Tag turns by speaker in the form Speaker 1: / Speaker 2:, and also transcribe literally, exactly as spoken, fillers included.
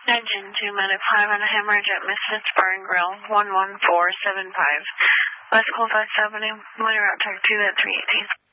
Speaker 1: Engine two Medic five on a hemorrhage at Misfits Bar and Grill, one one four seven five. West Colfax Avenue, Money Route Tech two at three eighteen.